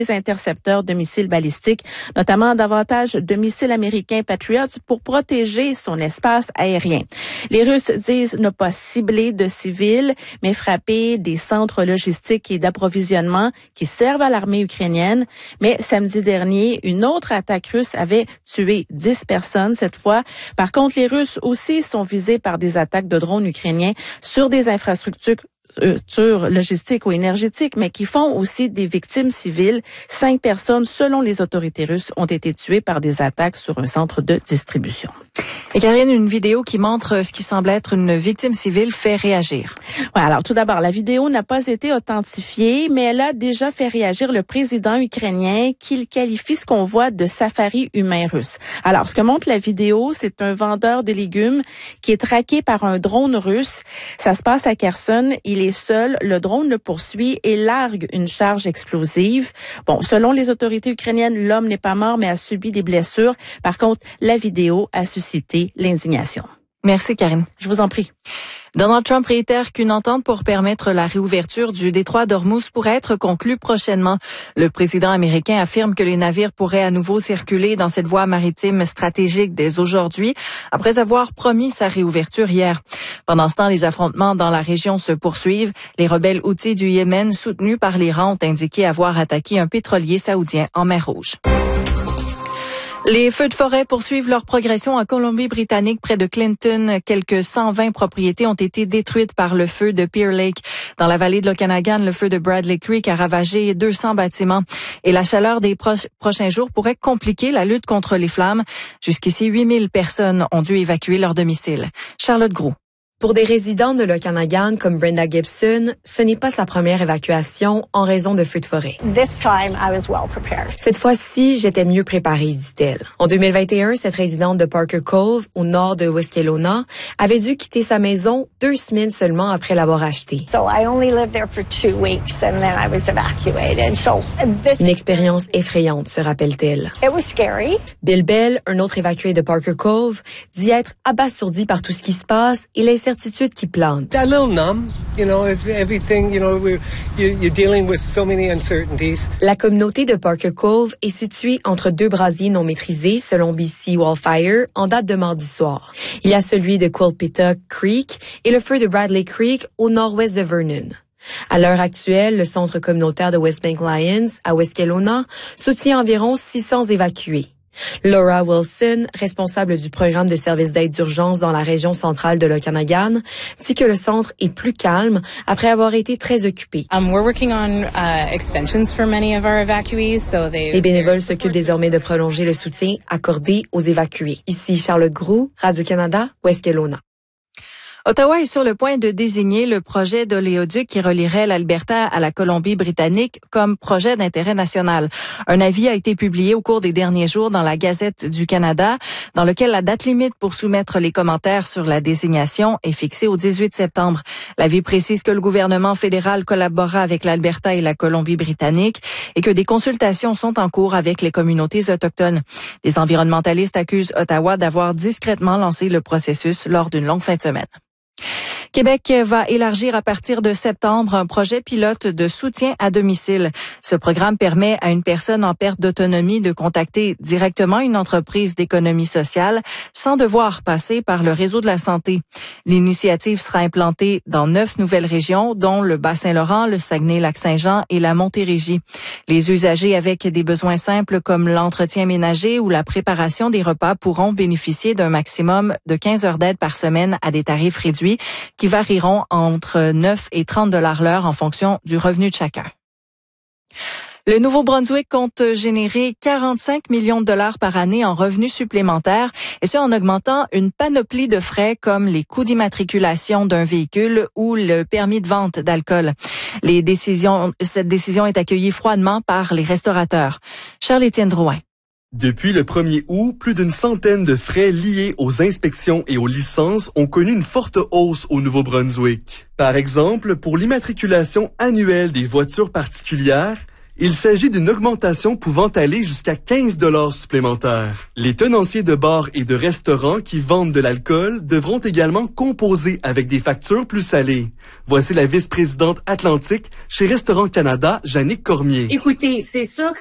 intercepteurs de missiles balistiques, notamment davantage de missiles américains Patriot pour protéger son espace aérien. Les Russes disent ne pas cibler de civils, mais frapper des centres logistiques et d'approvisionnement qui servent à l'armée ukrainienne. Mais samedi dernier, une autre attaque russe avait tué 10 personnes cette fois. Par contre, les Russes aussi sont visés par des attaques de drones ukrainiens sur des infrastructures logistiques ou énergétiques, mais qui font aussi des victimes civiles. 5 personnes, selon les autorités russes, ont été tuées par des attaques sur un centre de distribution. Et Karine, une vidéo qui montre ce qui semble être une victime civile fait réagir. Ouais, alors tout d'abord, la vidéo n'a pas été authentifiée, mais elle a déjà fait réagir le président ukrainien qu'il qualifie ce qu'on voit de safari humain russe. Alors, ce que montre la vidéo, c'est un vendeur de légumes qui est traqué par un drone russe. Ça se passe à Kherson. Il est seul. Le drone le poursuit et largue une charge explosive. Bon, selon les autorités ukrainiennes, l'homme n'est pas mort, mais a subi des blessures. Par contre, la vidéo a suscité l'indignation. Merci, Karine. Je vous en prie. Donald Trump réitère qu'une entente pour permettre la réouverture du détroit d'Ormuz pourrait être conclue prochainement. Le président américain affirme que les navires pourraient à nouveau circuler dans cette voie maritime stratégique dès aujourd'hui, après avoir promis sa réouverture hier. Pendant ce temps, les affrontements dans la région se poursuivent. Les rebelles houthis du Yémen, soutenus par l'Iran, ont indiqué avoir attaqué un pétrolier saoudien en mer Rouge. Les feux de forêt poursuivent leur progression en Colombie-Britannique près de Clinton. Quelques 120 propriétés ont été détruites par le feu de Pearl Lake. Dans la vallée de l'Okanagan, le feu de Bradley Creek a ravagé 200 bâtiments. Et la chaleur des prochains jours pourrait compliquer la lutte contre les flammes. Jusqu'ici, 8000 personnes ont dû évacuer leur domicile. Charlotte Groux. Pour des résidents de l'Okanagan comme Brenda Gibson, ce n'est pas sa première évacuation en raison de feux de forêt. Cette fois-ci, j'étais mieux préparée, dit-elle. En 2021, cette résidente de Parker Cove, au nord de West Kelowna, avait dû quitter sa maison 2 semaines seulement après l'avoir achetée. Une expérience effrayante, se rappelle-t-elle. Bill Bell, un autre évacué de Parker Cove, dit être abasourdi par tout ce qui se passe et l'incertitude qui plante. A little numb, everything, you're dealing with so many uncertainties. La communauté de Parker Cove est située entre 2 brasiers non maîtrisés, selon BC Wildfire, en date de mardi soir. Il y a celui de Quilpita Creek et le feu de Bradley Creek au nord-ouest de Vernon. À l'heure actuelle, le centre communautaire de Westbank Lions, à West Kelowna, soutient environ 600 évacués. Laura Wilson, responsable du programme de services d'aide d'urgence dans la région centrale de l'Okanagan, dit que le centre est plus calme après avoir été très occupé. Les bénévoles s'occupent désormais de prolonger le soutien accordé aux évacués. Ici Charlotte Groux, Radio-Canada, West Kelowna. Ottawa est sur le point de désigner le projet d'oléoduc qui relierait l'Alberta à la Colombie-Britannique comme projet d'intérêt national. Un avis a été publié au cours des derniers jours dans la Gazette du Canada, dans lequel la date limite pour soumettre les commentaires sur la désignation est fixée au 18 septembre. L'avis précise que le gouvernement fédéral collaborera avec l'Alberta et la Colombie-Britannique et que des consultations sont en cours avec les communautés autochtones. Les environnementalistes accusent Ottawa d'avoir discrètement lancé le processus lors d'une longue fin de semaine. Québec va élargir à partir de septembre un projet pilote de soutien à domicile. Ce programme permet à une personne en perte d'autonomie de contacter directement une entreprise d'économie sociale sans devoir passer par le réseau de la santé. L'initiative sera implantée dans 9 nouvelles régions, dont le Bas-Saint-Laurent, le Saguenay-Lac-Saint-Jean et la Montérégie. Les usagers avec des besoins simples comme l'entretien ménager ou la préparation des repas pourront bénéficier d'un maximum de 15 heures d'aide par semaine à des tarifs réduits qui varieront entre 9 et 30 $ l'heure en fonction du revenu de chacun. Le Nouveau-Brunswick compte générer 45 millions de dollars par année en revenus supplémentaires, et ce en augmentant une panoplie de frais comme les coûts d'immatriculation d'un véhicule ou le permis de vente d'alcool. Cette décision est accueillie froidement par les restaurateurs. Charles-Étienne Drouin. Depuis le 1er août, plus d'une centaine de frais liés aux inspections et aux licences ont connu une forte hausse au Nouveau-Brunswick. Par exemple, pour l'immatriculation annuelle des voitures particulières, Il s'agit d'une augmentation pouvant aller jusqu'à 15 $ supplémentaires. Les tenanciers de bars et de restaurants qui vendent de l'alcool devront également composer avec des factures plus salées. Voici la vice-présidente Atlantique chez Restaurant Canada, Jannick Cormier. Écoutez, c'est sûr que